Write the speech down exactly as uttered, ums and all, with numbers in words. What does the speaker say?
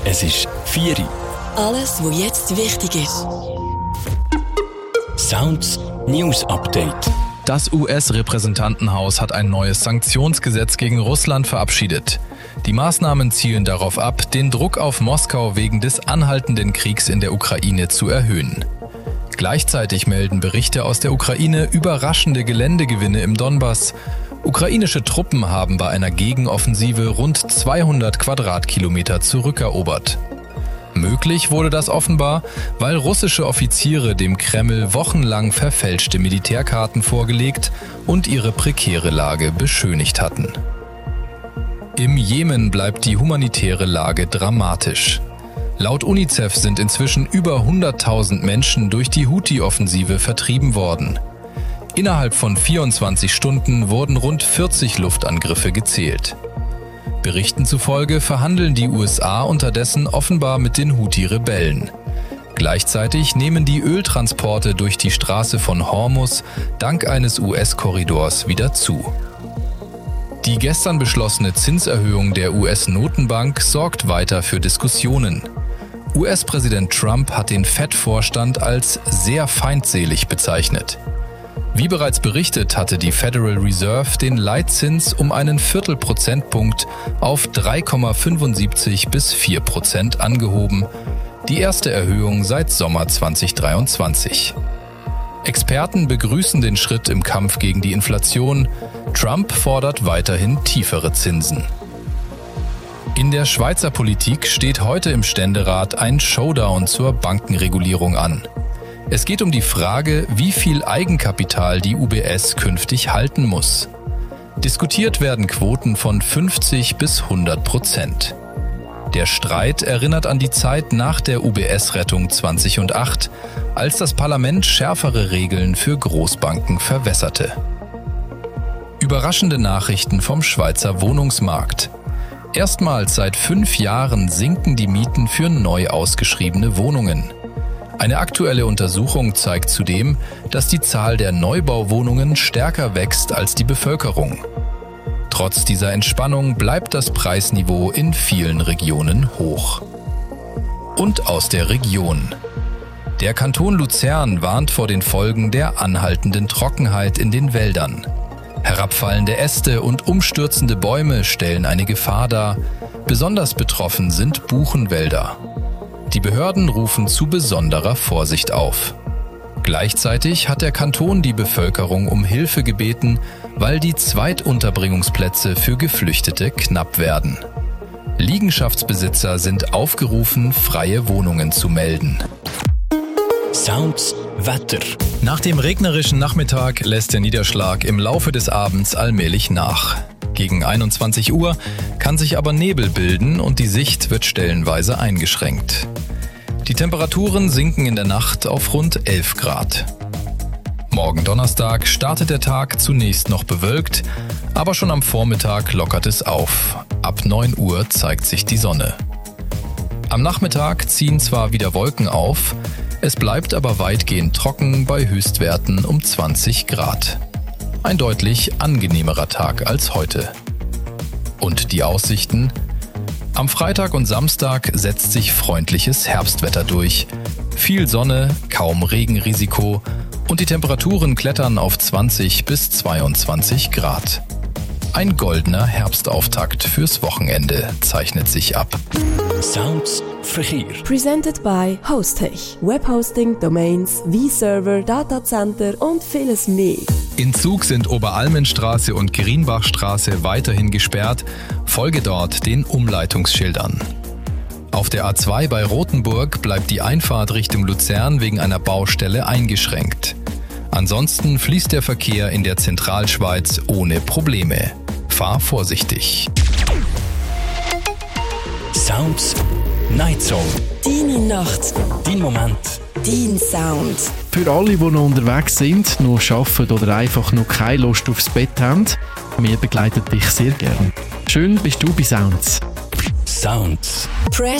Es ist vier Uhr. Alles, was jetzt wichtig ist. Sounds News Update. Das U S-Repräsentantenhaus hat ein neues Sanktionsgesetz gegen Russland verabschiedet. Die Maßnahmen zielen darauf ab, den Druck auf Moskau wegen des anhaltenden Kriegs in der Ukraine zu erhöhen. Gleichzeitig melden Berichte aus der Ukraine überraschende Geländegewinne im Donbass. Ukrainische Truppen haben bei einer Gegenoffensive rund zweihundert Quadratkilometer zurückerobert. Möglich wurde das offenbar, weil russische Offiziere dem Kreml wochenlang verfälschte Militärkarten vorgelegt und ihre prekäre Lage beschönigt hatten. Im Jemen bleibt die humanitäre Lage dramatisch. Laut UNICEF sind inzwischen über hunderttausend Menschen durch die Houthi-Offensive vertrieben worden. Innerhalb von vierundzwanzig Stunden wurden rund vierzig Luftangriffe gezählt. Berichten zufolge verhandeln die U S A unterdessen offenbar mit den Houthi-Rebellen. Gleichzeitig nehmen die Öltransporte durch die Straße von Hormuz dank eines U S-Korridors wieder zu. Die gestern beschlossene Zinserhöhung der U S-Notenbank sorgt weiter für Diskussionen. U S-Präsident Trump hat den Fed-Vorstand als sehr feindselig bezeichnet. Wie bereits berichtet, hatte die Federal Reserve den Leitzins um einen Viertelprozentpunkt auf drei Komma fünfundsiebzig bis vier Prozent angehoben, die erste Erhöhung seit Sommer zweitausenddreiundzwanzig. Experten begrüßen den Schritt im Kampf gegen die Inflation. Trump fordert weiterhin tiefere Zinsen. In der Schweizer Politik steht heute im Ständerat ein Showdown zur Bankenregulierung an. Es geht um die Frage, wie viel Eigenkapital die U B S künftig halten muss. Diskutiert werden Quoten von fünfzig bis hundert Prozent. Der Streit erinnert an die Zeit nach der U B S-Rettung zweitausendacht, als das Parlament schärfere Regeln für Großbanken verwässerte. Überraschende Nachrichten vom Schweizer Wohnungsmarkt. Erstmals seit fünf Jahren sinken die Mieten für neu ausgeschriebene Wohnungen. Eine aktuelle Untersuchung zeigt zudem, dass die Zahl der Neubauwohnungen stärker wächst als die Bevölkerung. Trotz dieser Entspannung bleibt das Preisniveau in vielen Regionen hoch. Und aus der Region. Der Kanton Luzern warnt vor den Folgen der anhaltenden Trockenheit in den Wäldern. Herabfallende Äste und umstürzende Bäume stellen eine Gefahr dar. Besonders betroffen sind Buchenwälder. Die Behörden rufen zu besonderer Vorsicht auf. Gleichzeitig hat der Kanton die Bevölkerung um Hilfe gebeten, weil die Zweitunterbringungsplätze für Geflüchtete knapp werden. Liegenschaftsbesitzer sind aufgerufen, freie Wohnungen zu melden. Sounds Wetter. Nach dem regnerischen Nachmittag lässt der Niederschlag im Laufe des Abends allmählich nach. Gegen einundzwanzig Uhr kann sich aber Nebel bilden und die Sicht wird stellenweise eingeschränkt. Die Temperaturen sinken in der Nacht auf rund elf Grad. Morgen Donnerstag startet der Tag zunächst noch bewölkt, aber schon am Vormittag lockert es auf. Ab neun Uhr zeigt sich die Sonne. Am Nachmittag ziehen zwar wieder Wolken auf, es bleibt aber weitgehend trocken bei Höchstwerten um zwanzig Grad. Ein deutlich angenehmerer Tag als heute. Und die Aussichten? Am Freitag und Samstag setzt sich freundliches Herbstwetter durch. Viel Sonne, kaum Regenrisiko und die Temperaturen klettern auf zwanzig bis zweiundzwanzig Grad. Ein goldener Herbstauftakt fürs Wochenende zeichnet sich ab. Sounds Verkehr. Presented by Hostech. Webhosting, Domains, V-Server, Datacenter und vieles mehr. In Zug sind Oberalmenstraße und Grienbachstraße weiterhin gesperrt. Folge dort den Umleitungsschildern. Auf der A zwei bei Rothenburg bleibt die Einfahrt Richtung Luzern wegen einer Baustelle eingeschränkt. Ansonsten fließt der Verkehr in der Zentralschweiz ohne Probleme. Fahr vorsichtig. Sounds Night Zone. Deine Nacht. Dein Moment. Dein Sound. Für alle, die noch unterwegs sind, noch arbeiten oder einfach noch keine Lust aufs Bett haben, wir begleiten dich sehr gern. Schön bist du bei Sounds. Sounds. Press